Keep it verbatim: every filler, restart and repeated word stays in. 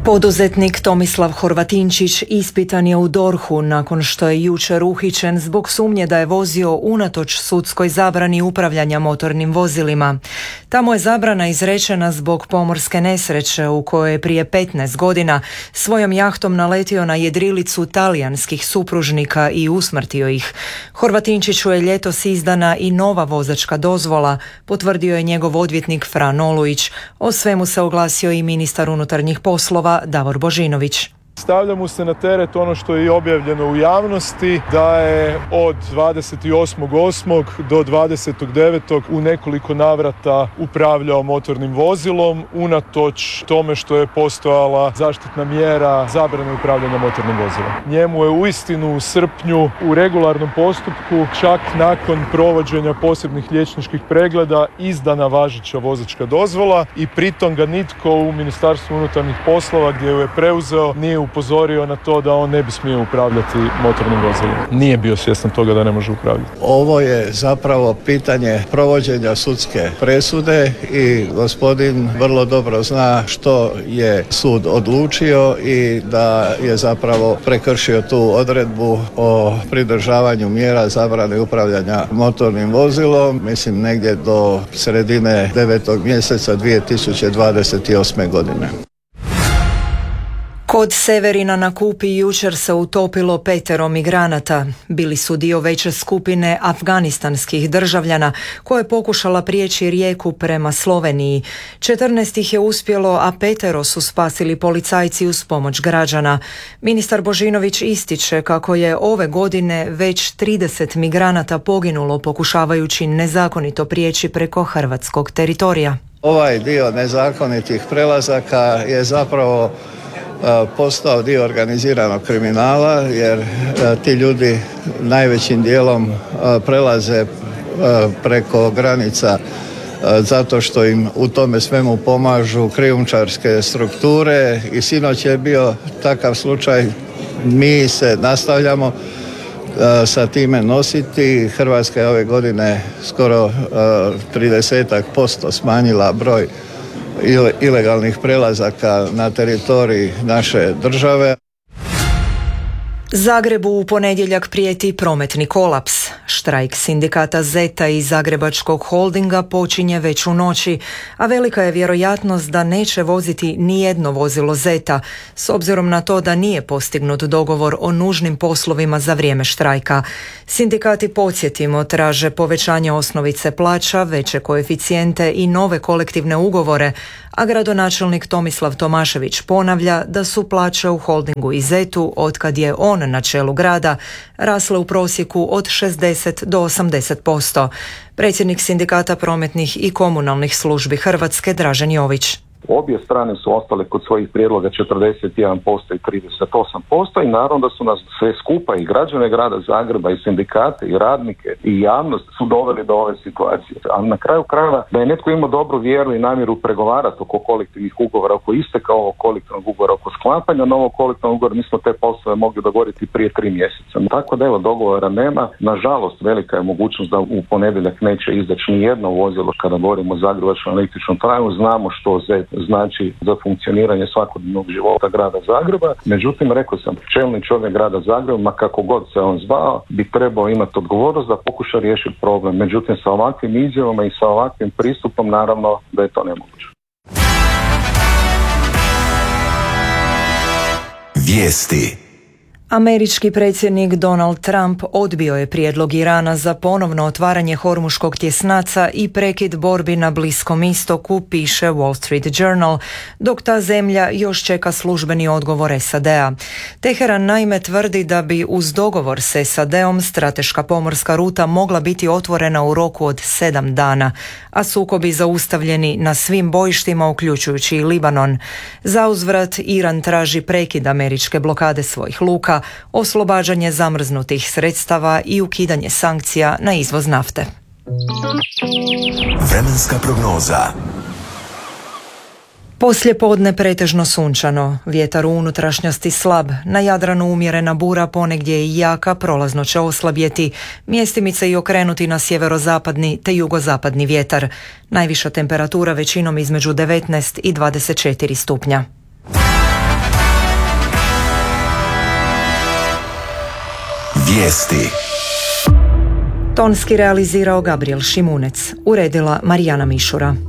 Poduzetnik Tomislav Horvatinčić ispitan je u DORH-u nakon što je jučer uhićen zbog sumnje da je vozio unatoč sudskoj zabrani upravljanja motornim vozilima. Tamo je zabrana izrečena zbog pomorske nesreće u kojoj je prije petnaest godina svojom jahtom naletio na jedrilicu talijanskih supružnika i usmrtio ih. Horvatinčiću je ljetos izdana i nova vozačka dozvola, potvrdio je njegov odvjetnik Fran Olujić. O svemu se oglasio i ministar unutarnjih poslova Davor Božinović. Stavlja mu se na teret ono što je i objavljeno u javnosti, da je od dvadeset osmog osmog do dvadesetog devetog u nekoliko navrata upravljao motornim vozilom, unatoč tome što je postojala zaštitna mjera zabrane upravljanja motornim vozilom. Njemu je uistinu u srpnju u regularnom postupku, čak nakon provođenja posebnih liječničkih pregleda, izdana važeća vozačka dozvola i pritom ga nitko u Ministarstvu unutarnjih poslova, gdje ju je preuzeo, nije upozorio na to da on ne bi smio upravljati motornim vozilom. Nije bio svjestan toga da ne može upravljati. Ovo je zapravo pitanje provođenja sudske presude i gospodin vrlo dobro zna što je sud odlučio i da je zapravo prekršio tu odredbu o pridržavanju mjera zabrane upravljanja motornim vozilom, mislim negdje do sredine devetog mjeseca dvije tisuće dvadeset osme godine. Kod Severina na Kupi jučer se utopilo petero migranata. Bili su dio veće skupine afganistanskih državljana koja je pokušala prijeći rijeku prema Sloveniji. četrnaest ih je uspjelo, a petero su spasili policajci uz pomoć građana. Ministar Božinović ističe kako je ove godine već trideset migranata poginulo pokušavajući nezakonito prijeći preko hrvatskog teritorija. Ovaj dio nezakonitih prelazaka je zapravo postao dio organiziranog kriminala, jer ti ljudi najvećim dijelom prelaze preko granica zato što im u tome svemu pomažu krijumčarske strukture i sinoć je bio takav slučaj. Mi se nastavljamo sa time nositi. Hrvatska je ove godine skoro trideset posto smanjila broj ilegalnih prelazaka na teritoriji naše države. Zagrebu u ponedjeljak prijeti prometni kolaps. Štrajk sindikata Zeta i Zagrebačkog holdinga počinje već u noći, a velika je vjerojatnost da neće voziti nijedno vozilo Zeta, s obzirom na to da nije postignut dogovor o nužnim poslovima za vrijeme štrajka. Sindikati, podsjetimo, traže povećanje osnovice plaća, veće koeficijente i nove kolektivne ugovore, a gradonačelnik Tomislav Tomašević ponavlja da su plaće u holdingu i Zetu, otkad je on na čelu grada, rasle u prosjeku od šezdeset do osamdeset posto. Predsjednik sindikata prometnih i komunalnih službi Hrvatske Dražen Jović. Obje strane su ostale kod svojih prijedloga četrdeset jedan posto i trideset osam posto i naravno da su nas sve skupa i građane grada Zagreba i sindikate i radnike i javnost su doveli do ove situacije. A na kraju krajeva da je netko imao dobru vjeru i namjeru pregovarati oko kolektivnih ugovora, oko isteka ovog kolektivnog ugovora, oko sklapanja novog kolektivnog ugovora, mi smo te poslove mogli dogovoriti prije tri mjeseca. Tako da evo, dogovora nema. Nažalost, velika je mogućnost da u ponedjeljak neće izaći ni jedno vozilo kada govorimo o zagrebačkom električnom tramvaju. Znamo što Z znači za funkcioniranje svakodnevnog života grada Zagreba. Međutim, rekao sam, čelni čovjek grada Zagreba, ma kako god se on zvao, bi trebao imati odgovornost da pokuša riješiti problem. Međutim, sa ovakvim izjavama i sa ovakvim pristupom, naravno da je to nemoguće. Vijesti. Američki predsjednik Donald Trump odbio je prijedlog Irana za ponovno otvaranje Hormuškog tjesnaca i prekid borbi na Bliskom istoku, piše Wall Street Journal, dok ta zemlja još čeka službeni odgovor S A D-a. Teheran naime tvrdi da bi uz dogovor s S A D-om strateška pomorska ruta mogla biti otvorena u roku od sedam dana, a sukobi zaustavljeni na svim bojištima, uključujući i Libanon. Zauzvrat, Iran traži prekid američke blokade svojih luka, oslobađanje zamrznutih sredstava i ukidanje sankcija na izvoz nafte. Vremenska prognoza. Poslije podne pretežno sunčano, vjetar u unutrašnjosti slab, na Jadranu umjerena bura, ponegdje i jaka, prolazno će oslabjeti, mjestimice i okrenuti na sjeverozapadni te jugozapadni vjetar. Najviša temperatura većinom između devetnaest i dvadeset četiri stupnja. Vijesti. Tonski realizirao Gabriel Šimunec, uredila Marijana Mišura.